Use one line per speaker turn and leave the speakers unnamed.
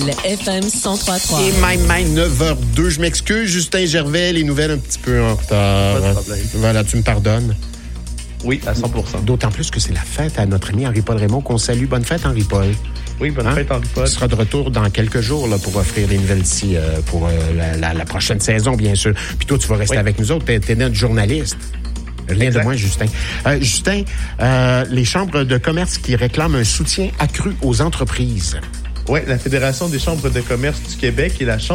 Le FM 103.3.
Et même 9h02. Je m'excuse, Justin Gervais, les nouvelles un petit peu en retard.
Pas de problème.
Voilà, tu me pardonnes.
Oui, à 100%.
D'autant plus que c'est la fête à notre ami Henri-Paul Raymond qu'on salue. Bonne fête, Henri-Paul.
Oui, bonne fête, Henri-Paul.
Tu seras de retour dans quelques jours là, pour offrir les nouvelles ici pour la prochaine saison, bien sûr. Puis toi, tu vas rester avec nous autres. T'es notre journaliste. Rien de moins, Justin. Justin, les chambres de commerce qui réclament un soutien accru aux entreprises.
Oui, la Fédération des chambres de commerce du Québec et la Chambre